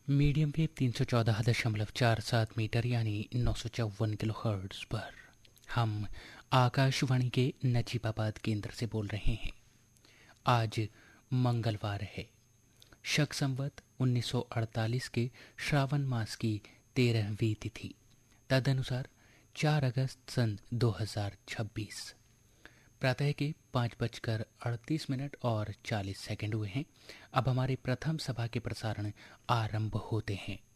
Medium wave 314.47 metre यानी 954 kilohertz पर हम आकाशवाणी के नजीबाबाद केंद्र से बोल रहे हैं। आज मंगलवार है, शक संवत 1948 के श्रावण मास की 13वीं तिथि, तदनुसार 4 अगस्त सन 2026। प्रातः के 5:38 और 40 सेकंड हुए हैं। अब हमारे प्रथम सभा के प्रसारण आरंभ होते हैं।